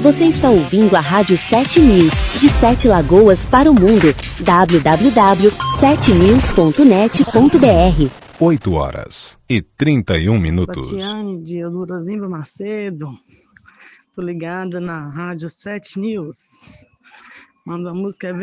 Você está ouvindo a Rádio 7 News, de 7 Lagoas para o mundo. www.7news.net.br 8h31. Tatiane de Eudorosimba Macedo. Tô ligada na Rádio 7 News. Manda a música